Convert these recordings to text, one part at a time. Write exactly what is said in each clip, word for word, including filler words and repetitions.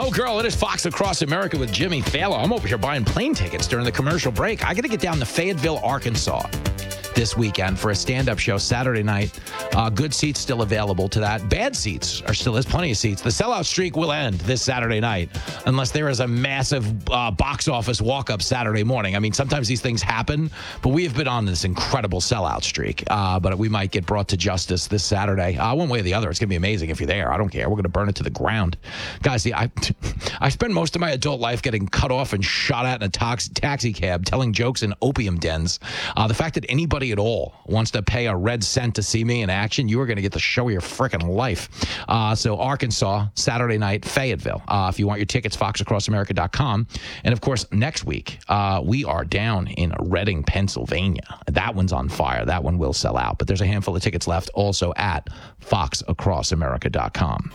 Oh, girl, it is Fox Across America with Jimmy Fallon. I'm over here buying plane tickets during the commercial break. I got to get down to Fayetteville, Arkansas this weekend for a stand-up show Saturday night. Uh, good seats still available to that. Bad seats are still, there's plenty of seats. The sellout streak will end this Saturday night unless there is a massive uh, box office walk-up Saturday morning. I mean, sometimes these things happen, but we have been on this incredible sellout streak. Uh, but we might get brought to justice this Saturday. Uh, one way or the other, it's going to be amazing if you're there. I don't care. We're going to burn it to the ground. Guys, see, I, I spent most of my adult life getting cut off and shot at in a tax, taxi cab, telling jokes in opium dens. Uh, the fact that anybody at all wants to pay a red cent to see me in action, you are going to get the show of your freaking life. Uh, so Arkansas, Saturday night, Fayetteville. Uh, if you want your tickets, fox across america dot com. And of course, next week, uh, we are down in Reading, Pennsylvania. That one's on fire. That one will sell out. But there's a handful of tickets left also at fox across america dot com.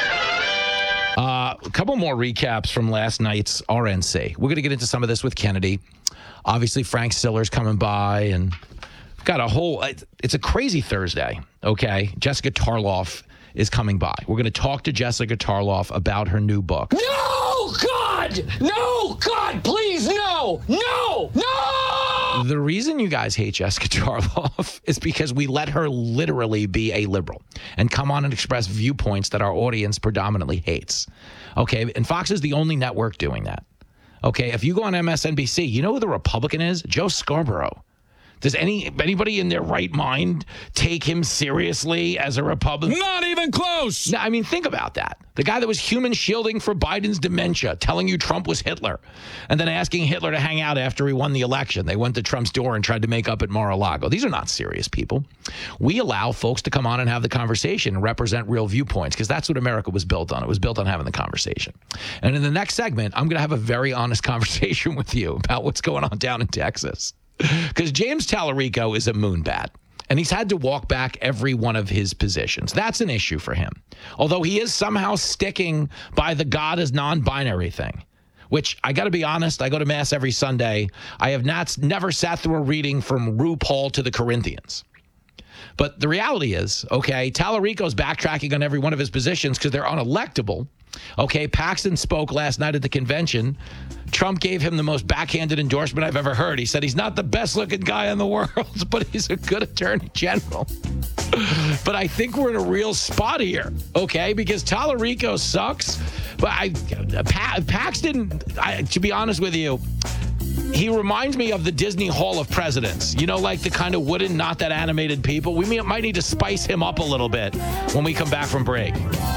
Uh, a couple more recaps from last night's R N C. We're going to get into some of this with Kennedy. Obviously, Frank Siller's coming by, and got a whole, it's a crazy Thursday, okay? Jessica Tarloff is coming by. We're going to talk to Jessica Tarloff about her new book. No, God! No, God, please, no! No! No! The reason you guys hate Jessica Tarloff is because we let her literally be a liberal and come on and express viewpoints that our audience predominantly hates. Okay, and Fox is the only network doing that. Okay, if you go on M S N B C, you know who the Republican is? Joe Scarborough. Does any anybody in their right mind take him seriously as a Republican? Not even close. No, I mean, think about that. The guy that was human shielding for Biden's dementia, telling you Trump was Hitler, and then asking Hitler to hang out after he won the election. They went to Trump's door and tried to make up at Mar-a-Lago. These are not serious people. We allow folks to come on and have the conversation and represent real viewpoints because that's what America was built on. It was built on having the conversation. And in the next segment, I'm going to have a very honest conversation with you about what's going on down in Texas. Because James Tallarico is a moonbat, and he's had to walk back every one of his positions. That's an issue for him. Although he is somehow sticking by the God is non-binary thing, which I got to be honest, I go to Mass every Sunday. I have not never sat through a reading from RuPaul to the Corinthians. But the reality is, okay, Tallarico's backtracking on every one of his positions because they're unelectable. Okay, Paxton spoke last night at the convention. Trump gave him the most backhanded endorsement I've ever heard. He said he's not the best looking guy in the world, but he's a good attorney general. But I think we're in a real spot here, okay, because Tallarico sucks. But I, pa- Paxton, I, to be honest with you, he reminds me of the Disney Hall of Presidents. You know, like the kind of wooden, not that animated people. We may, might need to spice him up a little bit when we come back from break.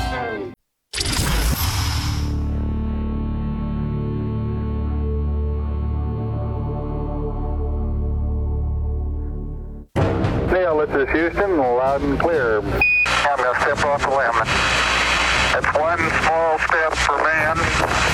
Neil, this is Houston, loud and clear. I'm going to step off the limb. It's one small step for man,